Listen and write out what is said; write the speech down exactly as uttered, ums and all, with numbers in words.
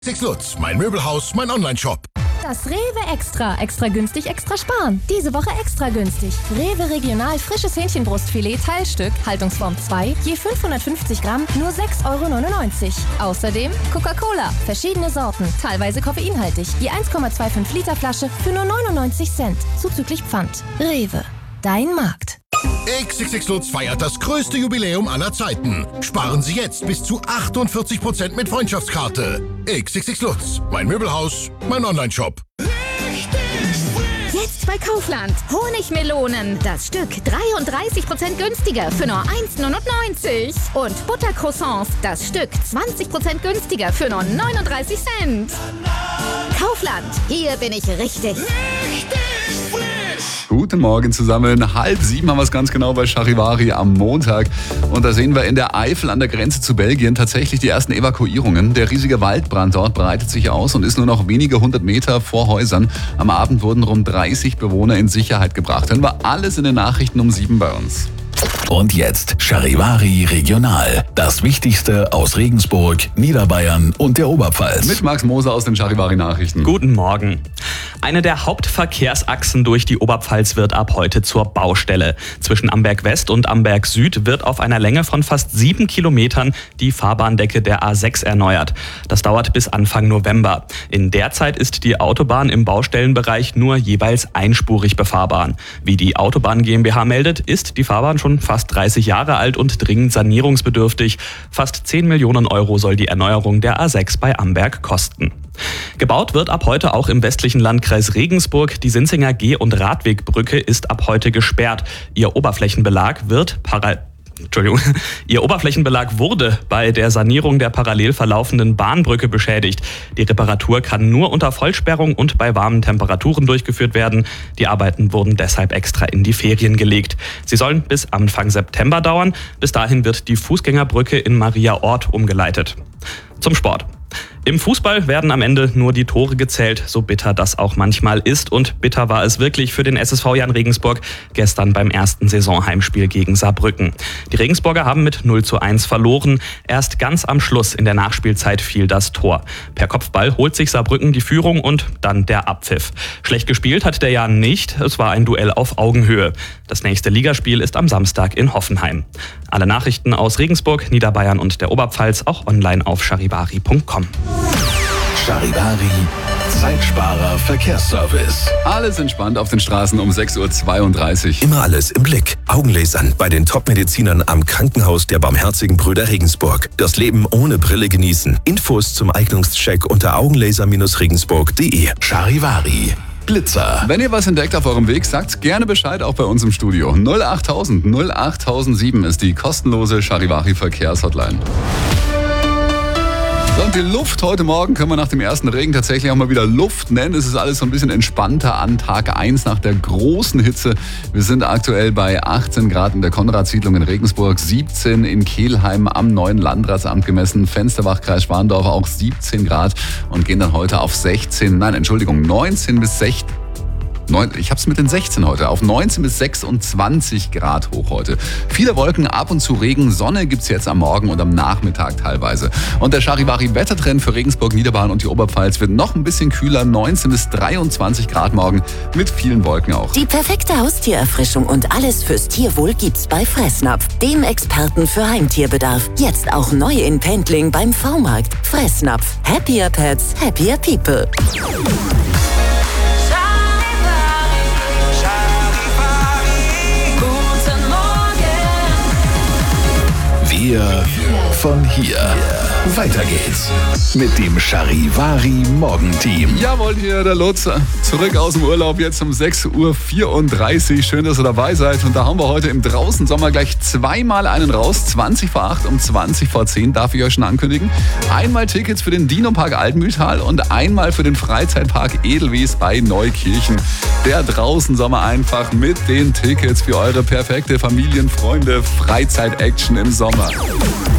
Six Lutz, mein Möbelhaus, mein Online-Shop. Das Rewe Extra. Extra günstig, extra sparen. Diese Woche extra günstig. Rewe Regional frisches Hähnchenbrustfilet Teilstück, Haltungsform zwei, je fünfhundertfünfzig Gramm, nur sechs Euro neunundneunzig. Außerdem Coca-Cola, verschiedene Sorten, teilweise koffeinhaltig, je eins Komma fünfundzwanzig Liter Flasche für nur neunundneunzig Cent, zuzüglich Pfand. Rewe, dein Markt. X X X Lutz feiert das größte Jubiläum aller Zeiten. Sparen Sie jetzt bis zu achtundvierzig Prozent mit Freundschaftskarte. X X X Lutz, mein Möbelhaus, mein Online-Shop. Jetzt bei Kaufland. Honigmelonen. Das Stück dreiunddreißig Prozent günstiger für nur eins neunundneunzig. Und Buttercroissants. Das Stück zwanzig Prozent günstiger für nur neununddreißig Cent. Kaufland. Hier bin ich richtig. Guten Morgen zusammen. Halb sieben haben wir es ganz genau bei Charivari am Montag. Und da sehen wir in der Eifel an der Grenze zu Belgien tatsächlich die ersten Evakuierungen. Der riesige Waldbrand dort breitet sich aus und ist nur noch wenige hundert Meter vor Häusern. Am Abend wurden rund dreißig Bewohner in Sicherheit gebracht. Hören wir alles in den Nachrichten um sieben bei uns. Und jetzt Charivari Regional. Das Wichtigste aus Regensburg, Niederbayern und der Oberpfalz. Mit Max Moser aus den Charivari Nachrichten. Guten Morgen. Eine der Hauptverkehrsachsen durch die Oberpfalz wird ab heute zur Baustelle. Zwischen Amberg West und Amberg Süd wird auf einer Länge von fast sieben Kilometern die Fahrbahndecke der A sechs erneuert. Das dauert bis Anfang November. In der Zeit ist die Autobahn im Baustellenbereich nur jeweils einspurig befahrbar. Wie die Autobahn GmbH meldet, ist die Fahrbahn schon fast dreißig Jahre alt und dringend sanierungsbedürftig. Fast zehn Millionen Euro soll die Erneuerung der A sechs bei Amberg kosten. Gebaut wird ab heute auch im westlichen Landkreis Regensburg. Die Sinzinger Geh- und Radwegbrücke ist ab heute gesperrt. Ihr Oberflächenbelag wird parallel Entschuldigung. Ihr Oberflächenbelag wurde bei der Sanierung der parallel verlaufenden Bahnbrücke beschädigt. Die Reparatur kann nur unter Vollsperrung und bei warmen Temperaturen durchgeführt werden. Die Arbeiten wurden deshalb extra in die Ferien gelegt. Sie sollen bis Anfang September dauern. Bis dahin wird die Fußgängerbrücke in Mariaort umgeleitet. Zum Sport. Im Fußball werden am Ende nur die Tore gezählt, so bitter das auch manchmal ist. Und bitter war es wirklich für den S S V Jan Regensburg gestern beim ersten Saisonheimspiel gegen Saarbrücken. Die Regensburger haben mit null zu eins verloren. Erst ganz am Schluss in der Nachspielzeit fiel das Tor. Per Kopfball holt sich Saarbrücken die Führung und dann der Abpfiff. Schlecht gespielt hat der Jan nicht, es war ein Duell auf Augenhöhe. Das nächste Ligaspiel ist am Samstag in Hoffenheim. Alle Nachrichten aus Regensburg, Niederbayern und der Oberpfalz auch online auf charivari punkt com. Charivari, Zeitsparer Verkehrsservice. Alles entspannt auf den Straßen um sechs Uhr zweiunddreißig. Immer alles im Blick. Augenlasern bei den Top-Medizinern am Krankenhaus der Barmherzigen Brüder Regensburg. Das Leben ohne Brille genießen. Infos zum Eignungscheck unter augenlaser regensburg punkt de. Charivari. Blitzer. Wenn ihr was entdeckt auf eurem Weg, sagt gerne Bescheid, auch bei uns im Studio. null achttausend null achttausendsieben ist die kostenlose Charivari Verkehrshotline. Und die Luft heute Morgen können wir nach dem ersten Regen tatsächlich auch mal wieder Luft nennen. Es ist alles so ein bisschen entspannter an Tag eins nach der großen Hitze. Wir sind aktuell bei achtzehn Grad in der Konradsiedlung in Regensburg, siebzehn in Kelheim am neuen Landratsamt gemessen, Fensterbach, Kreis Schwandorf auch siebzehn Grad und gehen dann heute auf sechzehn, nein, Entschuldigung, neunzehn bis sechzehn. Ich habe es mit den sechzehn heute, auf neunzehn bis sechsundzwanzig Grad hoch heute. Viele Wolken, ab und zu Regen, Sonne gibt's jetzt am Morgen und am Nachmittag teilweise. Und der Charivari-Wettertrend für Regensburg, Niederbayern und die Oberpfalz wird noch ein bisschen kühler, neunzehn bis dreiundzwanzig Grad morgen mit vielen Wolken auch. Die perfekte Haustiererfrischung und alles fürs Tierwohl gibt's bei Fressnapf, dem Experten für Heimtierbedarf. Jetzt auch neu in Pendling beim V-Markt. Fressnapf. Happier Pets, happier People. Wir von hier. Weiter geht's mit dem Charivari Morgenteam. Jawohl, hier der Lutz. Zurück aus dem Urlaub, jetzt um sechs Uhr vierunddreißig. Schön, dass ihr dabei seid. Und da haben wir heute im Draußen-Sommer gleich zweimal einen raus. zwanzig vor acht und zwanzig vor zehn darf ich euch schon ankündigen. Einmal Tickets für den Dino-Park Altmühltal und einmal für den Freizeitpark Edelwies bei Neukirchen. Der Draußen-Sommer einfach mit den Tickets für eure perfekte Familien-, Freunde-, Freizeit-Action im Sommer.